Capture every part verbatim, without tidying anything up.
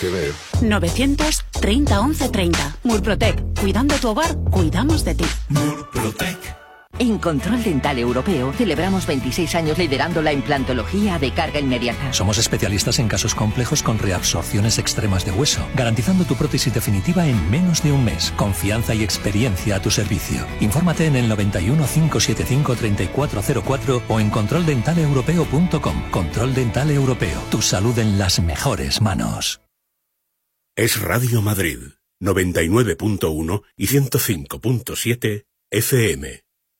que ver. novecientos treinta once treinta. Murprotec. Cuidando tu hogar, cuidamos de ti. Murprotec. En Control Dental Europeo celebramos veintiséis años liderando la implantología de carga inmediata. Somos especialistas en casos complejos con reabsorciones extremas de hueso, garantizando tu prótesis definitiva en menos de un mes. Confianza y experiencia a tu servicio. Infórmate en el noventa y uno, cinco setenta y cinco, treinta y cuatro cero cuatro o en control dental europeo punto com. Control Dental Europeo. Tu salud en las mejores manos. Es Radio Madrid, noventa y nueve punto uno y ciento cinco punto siete F M.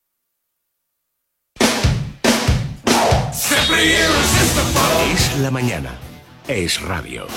Es la mañana. Es radio.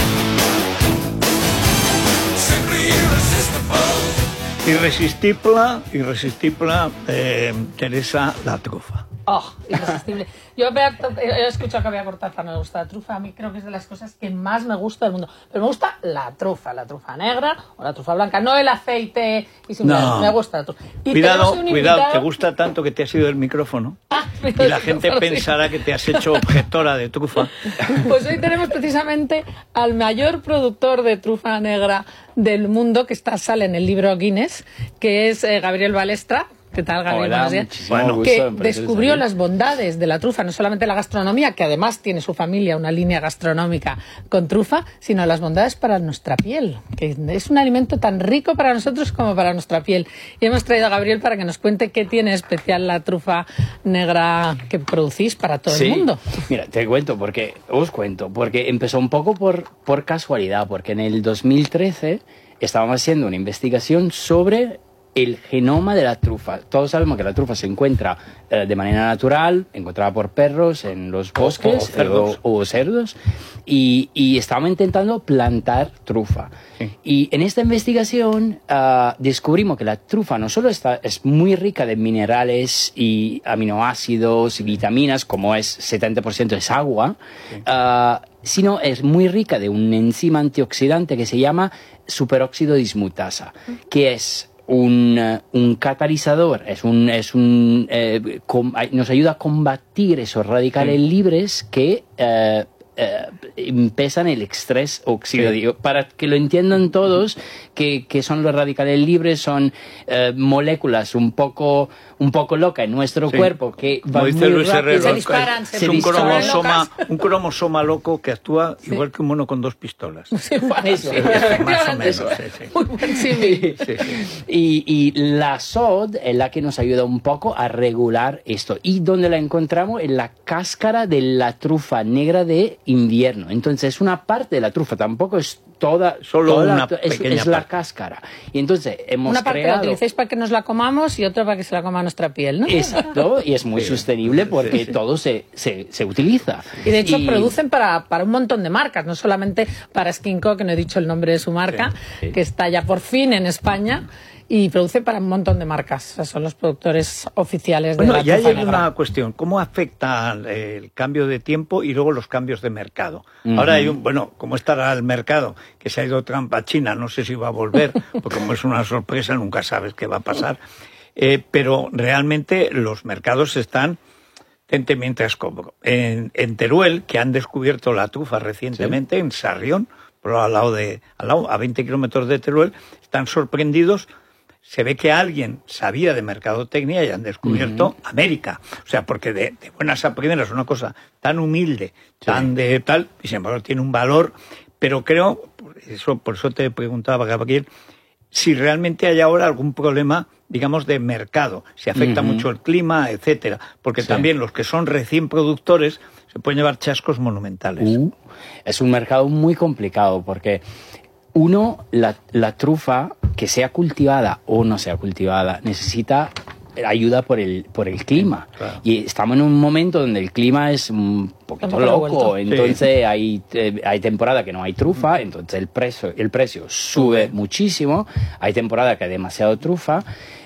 Irresistible, irresistible, eh, Teresa la trufa. Oh, irresistible. Yo he escuchado que había Cortázar, me gusta la trufa, a mí creo que es de las cosas que más me gusta del mundo. Pero me gusta la trufa, la trufa negra o la trufa blanca, no el aceite y similares, no. Me gusta la trufa. Y cuidado, cuidado, invitado... te gusta tanto que te has ido del micrófono ah, y la gente pensará sí. que te has hecho objetora de trufa. Pues hoy tenemos precisamente al mayor productor de trufa negra del mundo, que está, sale en el libro Guinness, que es eh, Gabriel Balestra. ¿Qué tal, Gabriel? Hola, bueno, que descubrió las bondades de la trufa, no solamente la gastronomía, que además tiene su familia una línea gastronómica con trufa, sino las bondades para nuestra piel, que es un alimento tan rico para nosotros como para nuestra piel. Y hemos traído a Gabriel para que nos cuente qué tiene especial la trufa negra que producís para todo sí. el mundo. Mira, te cuento, porque os cuento, porque empezó un poco por, por casualidad, porque en el dos mil trece estábamos haciendo una investigación sobre el genoma de la trufa. Todos sabemos que la trufa se encuentra eh, de manera natural, encontrada por perros en los bosques o, o cerdos, o, o cerdos y, y estábamos intentando plantar trufa. Sí. Y en esta investigación uh, descubrimos que la trufa no solo está, es muy rica de minerales y aminoácidos y vitaminas, como es setenta por ciento es agua, sí. uh, sino es muy rica de un enzima antioxidante que se llama superóxido dismutasa, que es Un, un catalizador, es un, es un, eh, com, nos ayuda a combatir esos radicales sí. libres que eh, eh, empiezan el estrés oxidativo. Sí. Para que lo entiendan todos, que, que son los radicales libres, son eh, moléculas un poco, un poco locas en nuestro sí. cuerpo que van muy rápido, Herrero, se disparan, es se un disparan cromosoma, un cromosoma loco que actúa sí. igual que un mono con dos pistolas. Sí, bueno, eso, sí, más o menos. Sí, sí. Muy buen símil. Sí, sí. Y, y la S O D es la que nos ayuda un poco a regular esto. ¿Y dónde la encontramos? En la cáscara de la trufa negra de invierno. Entonces es una parte de la trufa, tampoco es toda, solo toda una la, es, pequeña es la parte. Cáscara. Y entonces hemos una parte creado... la utilicéis para que nos la comamos y otra para que se la coma nuestra piel, ¿no? Exacto, y es muy sí. sostenible porque sí, sí. todo se, se, se utiliza. Y de hecho y... producen para, para un montón de marcas, no solamente para Skinco, que no he dicho el nombre de su marca, sí, sí. que está ya por fin en España, y produce para un montón de marcas. O sea, son los productores oficiales de bueno, la ya trufa hay negra. una cuestión, ¿cómo afecta el cambio de tiempo y luego los cambios de mercado? Uh-huh. Ahora hay un, bueno, ¿cómo estará el mercado? Que se ha ido Trump a China, no sé si va a volver, porque como es una sorpresa nunca sabes qué va a pasar. Eh, pero realmente los mercados están, mientras como en, en Teruel, que han descubierto la trufa recientemente, ¿sí? en Sarrión, pero al lado de, al lado, a veinte kilómetros de Teruel, están sorprendidos. Se ve que alguien sabía de mercadotecnia y han descubierto uh-huh. América. O sea, porque de, de buenas a primeras una cosa tan humilde, sí. tan de tal, y sin embargo tiene un valor. Pero creo, por eso, por eso te preguntaba, Gabriel, si realmente hay ahora algún problema, digamos, de mercado. Si afecta uh-huh. mucho el clima, etcétera. Porque sí. también los que son recién productores se pueden llevar chascos monumentales. Uh, es un mercado muy complicado porque... Uno, la, la trufa, que sea cultivada o no sea cultivada, necesita ayuda por el, por el clima. Claro. Y estamos en un momento donde el clima es un poquito loco, entonces sí. hay, eh, hay temporada que no hay trufa, entonces el precio, el precio sube okay. muchísimo, hay temporada que hay demasiado trufa.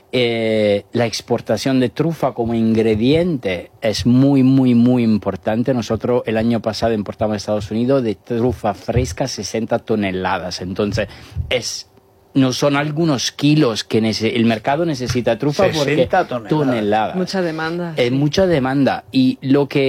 Eh, la exportación de trufa como ingrediente es muy, muy, muy importante. Nosotros el año pasado importamos a Estados Unidos de trufa fresca sesenta toneladas. Entonces, es, no son algunos kilos que nece- el mercado necesita trufa porque toneladas. toneladas. Mucha demanda. Es sí. mucha demanda. Y lo que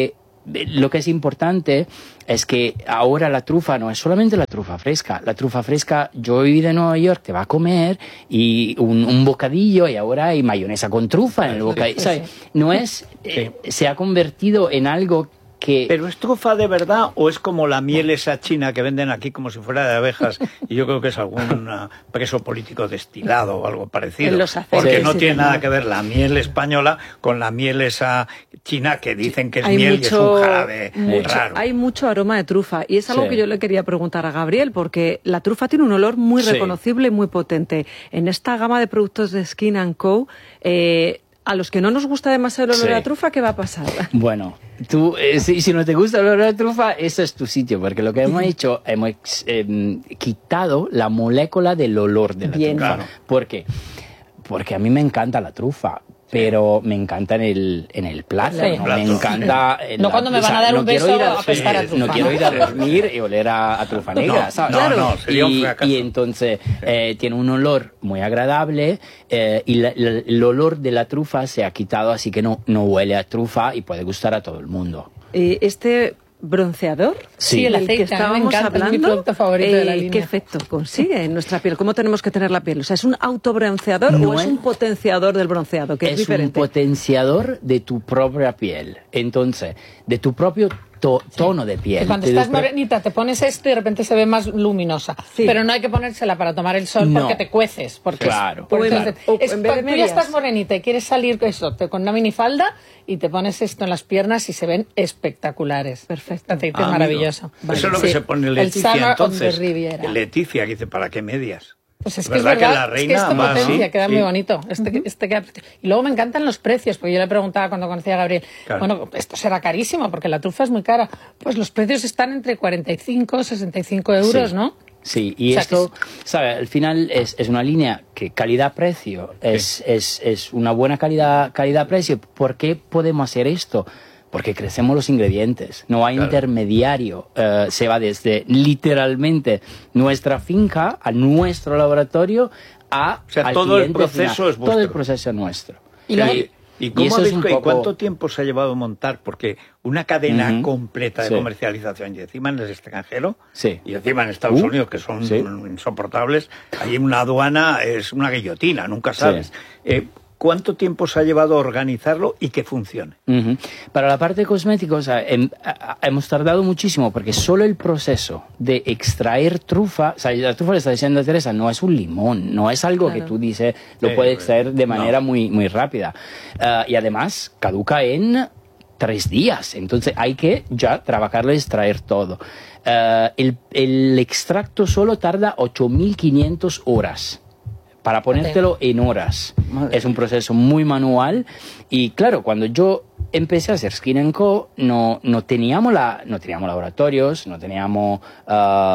lo que es importante es que ahora la trufa no es solamente la trufa fresca. La trufa fresca, yo he vivido en Nueva York, te va a comer y un, un bocadillo y ahora hay mayonesa con trufa en el bocadillo. Sí, sí. No es, eh, se ha convertido en algo que... ¿Pero es trufa de verdad o es como la miel esa china que venden aquí como si fuera de abejas? Y yo creo que es algún uh, preso político destilado o algo parecido. Porque sí, no sí, tiene sí, nada no. que ver la miel española con la miel esa china que dicen que es hay miel mucho, y es un jarabe mucho, raro. Hay mucho aroma de trufa y es algo sí. que yo le quería preguntar a Gabriel, porque la trufa tiene un olor muy sí. reconocible y muy potente. En esta gama de productos de Skin and Co, eh, a los que no nos gusta demasiado el olor sí. a trufa, ¿qué va a pasar? Bueno, tú, eh, si, si no te gusta el olor a trufa, ese es tu sitio, porque lo que hemos hecho, hemos eh, quitado la molécula del olor de la Bien. trufa. Claro. ¿Por qué? Porque a mí me encanta la trufa. Pero me encanta en el, en el plato, sí. ¿no? Me encanta... No la, cuando me van o sea, a dar no un beso ir a, a pescar a trufa. No, no quiero ir a dormir y oler a, a trufa negra, no, ¿sabes? No, claro. no, sería y, un fracaso. y entonces eh, tiene un olor muy agradable eh, y la, la, el olor de la trufa se ha quitado, así que no, no huele a trufa y puede gustar a todo el mundo. Eh, este... bronceador, sí, sí, el aceite, que estábamos encanta, hablando, es mi producto favorito eh, de la línea. ¿qué efecto consigue en nuestra piel? ¿Cómo tenemos que tener la piel? O sea, ¿es un autobronceador no o es, es un potenciador del bronceado? Que es, es diferente. un potenciador de tu propia piel. Entonces, de tu propio to tono sí. de piel. Que cuando estás morenita te pones esto y de repente se ve más luminosa. Sí. Pero no hay que ponérsela para tomar el sol no. porque te cueces. Porque claro. Es, porque claro. Es, es, en vez de tú ya estás morenita y quieres salir con eso, te, con una minifalda y te pones esto en las piernas y se ven espectaculares. Perfecto. Aceite ah, maravilloso. Vale. Eso es lo que sí. se pone Leticia el entonces. Riviera. Leticia que dice, ¿para qué medias? Pues es que es verdad, que, la reina, es que esto más, potencia, ¿sí? queda sí. muy bonito. Este, uh-huh. este queda... Y luego me encantan los precios, porque yo le preguntaba cuando conocí a Gabriel, claro. bueno, esto será carísimo, porque la trufa es muy cara. Pues los precios están entre cuarenta y cinco, sesenta y cinco euros, sí. ¿no? Sí, y o sea, esto, es... ¿sabe? Al final es, es una línea que calidad-precio, es, sí. es, es una buena calidad, calidad-precio. ¿Por qué podemos hacer esto? Porque crecemos los ingredientes, no hay claro. intermediario, uh, se va desde literalmente nuestra finca a nuestro laboratorio a o sea, al todo el proceso final. es vuestro. Todo el proceso es nuestro. Y, y, ¿Y, cómo y, habéis, poco... ¿y cuánto tiempo se ha llevado a montar? Porque una cadena uh-huh. completa de sí. comercialización y encima en el extranjero sí. y encima en Estados uh, Unidos, que son sí. insoportables, ahí una aduana es una guillotina, nunca sabes. Sí. Eh, ¿Cuánto tiempo se ha llevado a organizarlo y que funcione? Uh-huh. Para la parte de cosméticos, o sea, hem, a, hemos tardado muchísimo porque solo el proceso de extraer trufa, o sea, la trufa le está diciendo a Teresa, no es un limón, no es algo claro. que tú dices, lo eh, puedes extraer de manera no. muy, muy rápida. Uh, y además, caduca en tres días, entonces hay que ya trabajarlo y extraer todo. Uh, el, el extracto solo tarda ocho mil quinientas horas. Para ponértelo en horas. Madre es un proceso muy manual y claro, cuando yo empecé a hacer Skin and Co, no, no, teníamos, la, no teníamos laboratorios, no teníamos uh,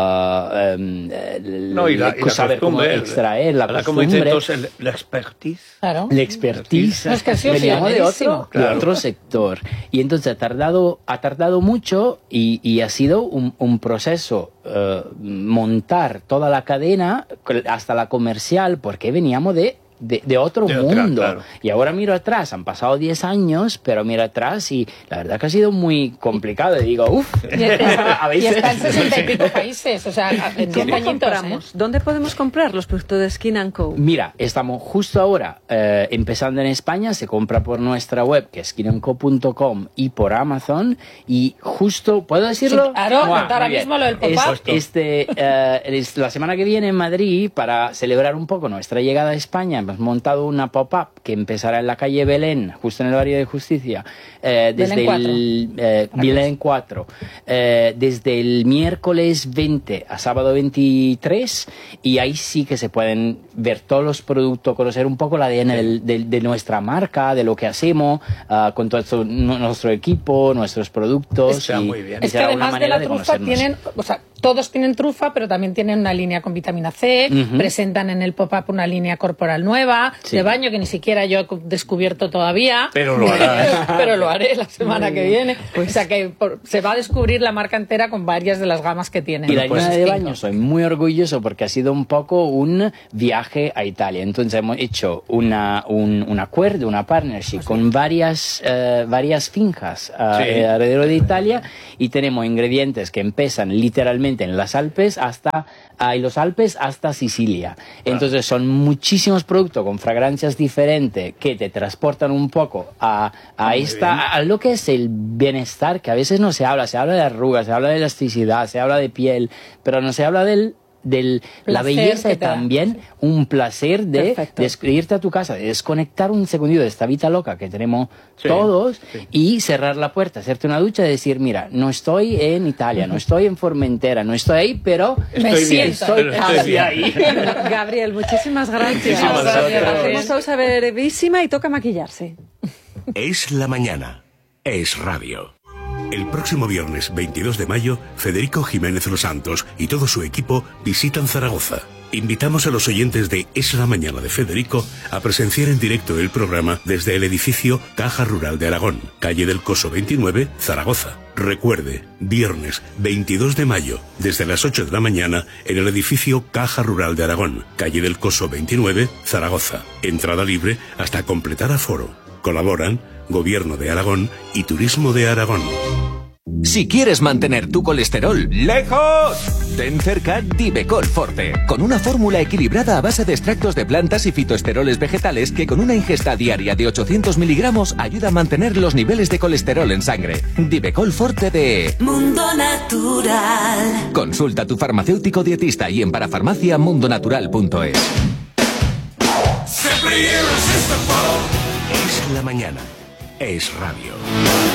um, no, y la, y saber cómo extraer la la costumbre. Entonces, la expertise. Claro. La expertise. No, es que sí, veníamos de otro, claro. de otro sector. Y entonces ha tardado, ha tardado mucho y, y ha sido un, un proceso uh, montar toda la cadena hasta la comercial porque veníamos de De, de otro de mundo. Otra, claro. Y ahora miro atrás, han pasado diez años, pero miro atrás y la verdad que ha sido muy complicado. Y digo, uff, y, y está en sesenta y pico países, o sea, en diez añitos. Compramos? ¿eh? ¿Dónde podemos comprar los productos de Skin and Co? Mira, estamos justo ahora eh, empezando en España, se compra por nuestra web, que es skin and co punto com, y por Amazon, y justo, ¿puedo decirlo? Sí, claro, wow, ahora mismo lo del pop-up. Es, este, eh, es la semana que viene en Madrid, para celebrar un poco nuestra llegada a España, hemos montado una pop-up que empezará en la calle Belén, justo en el barrio de Justicia, eh, desde Belén cuatro. el eh, Belén cuatro, eh, desde el miércoles veinte a sábado veintitrés, y ahí sí que se pueden ver todos los productos, conocer un poco el A D N del, de, de nuestra marca, de lo que hacemos, uh, con todo esto, nuestro equipo, nuestros productos. Está y, muy bien. Es que además de la trufa tienen, o sea, todos tienen trufa, pero también tienen una línea con vitamina C, uh-huh. presentan en el pop-up una línea corporal nueva, sí. de baño, que ni siquiera yo he descubierto todavía. Pero lo harás. Pero lo haré la semana que viene. Pues, o sea que por, se va a descubrir la marca entera con varias de las gamas que tienen. Y la pues, línea de baño soy muy orgulloso porque ha sido un poco un viaje a Italia. Entonces hemos hecho una, un, un acuerdo, una partnership pues con varias, uh, varias fincas uh, sí. alrededor de Italia, y tenemos ingredientes que empiezan literalmente en las Alpes hasta uh, los Alpes hasta Sicilia. Entonces son muchísimos productos con fragancias diferentes que te transportan un poco a, a, esta, a, a lo que es el bienestar, que a veces no se habla. Se habla de arrugas, se habla de elasticidad, se habla de piel, pero no se habla del de la belleza y también un placer de, de irte a tu casa, de desconectar un segundito de esta vida loca que tenemos sí, todos sí. y cerrar la puerta, hacerte una ducha y decir, mira, no estoy en Italia, no estoy en Formentera, no estoy ahí, pero me estoy siento bien, estoy estoy ahí. Gabriel, muchísimas gracias. Muchísimas gracias. Hacemos Sausa brevísima y toca maquillarse. Es la mañana. Es radio. El próximo viernes veintidós de mayo, Federico Jiménez Los Santos y todo su equipo visitan Zaragoza. Invitamos a los oyentes de Es la Mañana de Federico a presenciar en directo el programa desde el edificio Caja Rural de Aragón, calle del Coso veintinueve, Zaragoza. Recuerde, viernes veintidós de mayo, desde las ocho de la mañana, en el edificio Caja Rural de Aragón, calle del Coso veintinueve, Zaragoza. Entrada libre hasta completar aforo. Colaboran Gobierno de Aragón y Turismo de Aragón. Si quieres mantener tu colesterol lejos, ten cerca Divecol Forte, con una fórmula equilibrada a base de extractos de plantas y fitoesteroles vegetales que con una ingesta diaria de ochocientos miligramos ayuda a mantener los niveles de colesterol en sangre. Divecol Forte de Mundo Natural. Consulta a tu farmacéutico dietista y en parafarmacia mundonatural punto es. Es la mañana. Es radio.